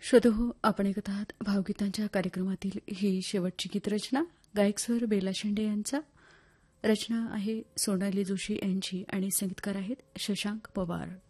श्रोतहो, आपण ऐकत आहात भावगीतांच्या कार्यक्रमातील ही शेवटची गीतरचना. गायक स्वर बेला शेंडे यांचा. रचना आहे सोनाली जोशी यांची आणि संगीतकार आहेत शशांक पवार.